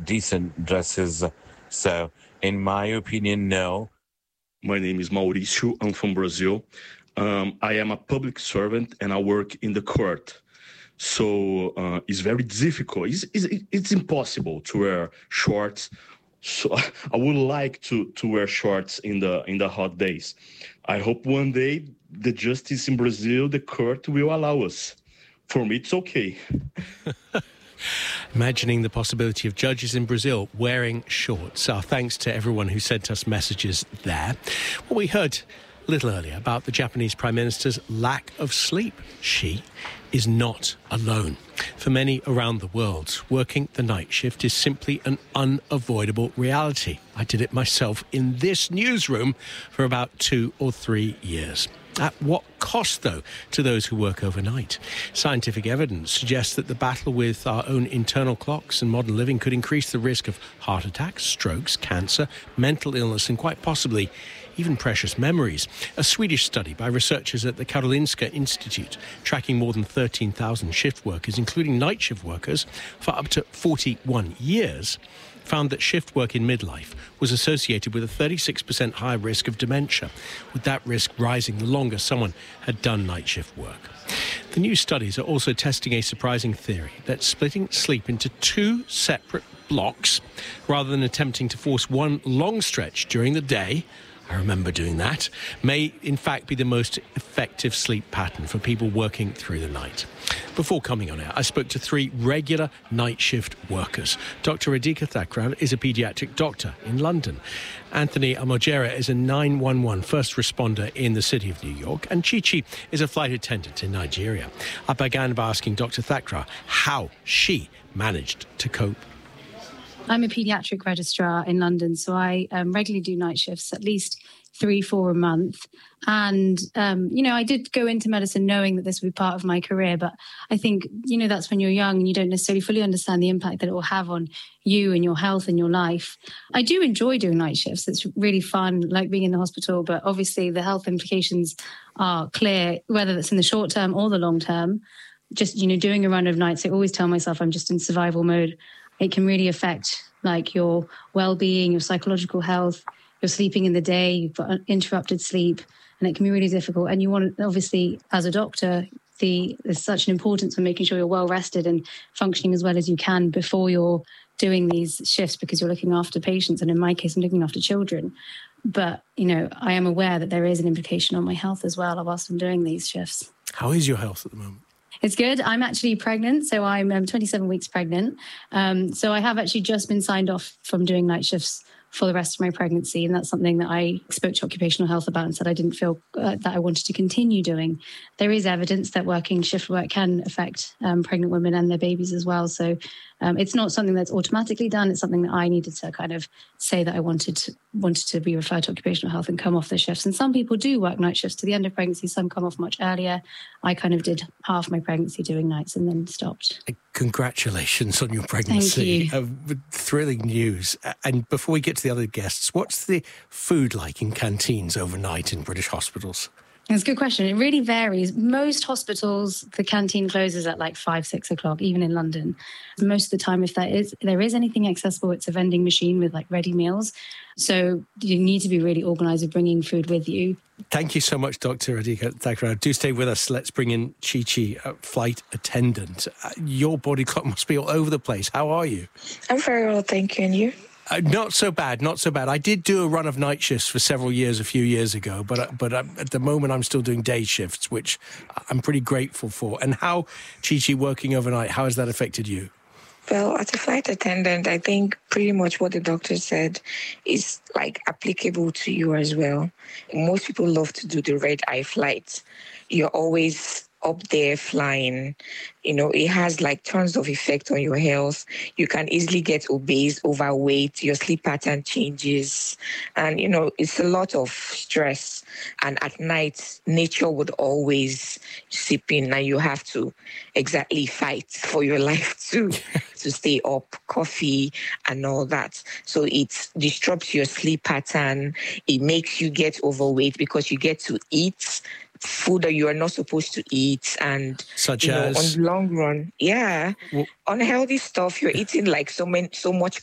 decent dresses. So, in my opinion, no. My name is Mauricio. I'm from Brazil. I am a public servant and I work in the court. So it's very difficult. It's impossible to wear shorts. So I would like to wear shorts in the hot days. I hope one day the justice in Brazil, the court, will allow us. For me, it's okay. Imagining the possibility of judges in Brazil wearing shorts. Our thanks to everyone who sent us messages there. Well, we heard a little earlier about the Japanese Prime Minister's lack of sleep. She is not alone. For many around the world, working the night shift is simply an unavoidable reality. I did it myself in this newsroom for about 2 or 3 years. At what cost, though, to those who work overnight? Scientific evidence suggests that the battle with our own internal clocks and modern living could increase the risk of heart attacks, strokes, cancer, mental illness, and quite possibly even precious memories. A Swedish study by researchers at the Karolinska Institute, tracking more than 13,000 shift workers, including night shift workers, for up to 41 years, found that shift work in midlife was associated with a 36% higher risk of dementia, with that risk rising the longer someone had done night shift work. The new studies are also testing a surprising theory that splitting sleep into 2 separate blocks, rather than attempting to force one long stretch during the day, I remember doing that, may in fact be the most effective sleep pattern for people working through the night. Before coming on air, I spoke to 3 regular night shift workers. Dr. Radhika Thakrar is a paediatric doctor in London. Anthony Amojera is a 911 first responder in the city of New York. And Chichi is a flight attendant in Nigeria. I began by asking Dr. Thakrar how she managed to cope. I'm a paediatric registrar in London, so I regularly do night shifts, at least 3-4 a month. And, I did go into medicine knowing that this would be part of my career. But I think, that's when you're young and you don't necessarily fully understand the impact that it will have on you and your health and your life. I do enjoy doing night shifts. It's really fun, like being in the hospital. But obviously the health implications are clear, whether that's in the short term or the long term. Just, doing a run of nights, I always tell myself I'm just in survival mode. It can really affect your well-being, your psychological health. You're sleeping in the day, you've got interrupted sleep, and it can be really difficult. And you want, obviously, as a doctor, there's such an importance on making sure you're well rested and functioning as well as you can before you're doing these shifts, because you're looking after patients. And in my case, I'm looking after children. But, I am aware that there is an implication on my health as well whilst I'm doing these shifts. How is your health at the moment? It's good. I'm actually pregnant, so I'm 27 weeks pregnant. So I have actually just been signed off from doing night shifts for the rest of my pregnancy. And that's something that I spoke to occupational health about and said I didn't feel that I wanted to continue doing. There is evidence that working shift work can affect pregnant women and their babies as well. So it's not something that's automatically done. It's something that I needed to kind of say that I wanted to be referred to occupational health and come off the shifts. And some people do work night shifts to the end of pregnancy. Some come off much earlier. I kind of did half my pregnancy doing nights and then stopped. Congratulations on your pregnancy. Thank you. Thrilling news. And before we get to the other guests, what's the food like in canteens overnight in British hospitals? That's a good question. It really varies. Most hospitals, the canteen closes at like 5-6 o'clock, even in London. Most of the time, if there is anything accessible, it's a vending machine with like ready meals. So you need to be really organised with bringing food with you. Thank you so much, Dr. Radhika Thakrar. Do stay with us. Let's bring in Chichi, a flight attendant. Your body clock must be all over the place. How are you? I'm very well, thank you. And you? Not so bad. I did do a run of night shifts for several years, a few years ago, but at the moment I'm still doing day shifts, which I'm pretty grateful for. And how, Chichi, working overnight, how has that affected you? Well, as a flight attendant, I think pretty much what the doctor said is like applicable to you as well. Most people love to do the red-eye flights. You're always up there flying. It has like tons of effect on your health. You can easily get obese, overweight, your sleep pattern changes. And, it's a lot of stress. And at night, nature would always seep in and you have to exactly fight for your life to stay up, coffee and all that. So it disrupts your sleep pattern. It makes you get overweight because you get to eat food that you are not supposed to eat, and such as on the long run, unhealthy stuff. You're eating like so much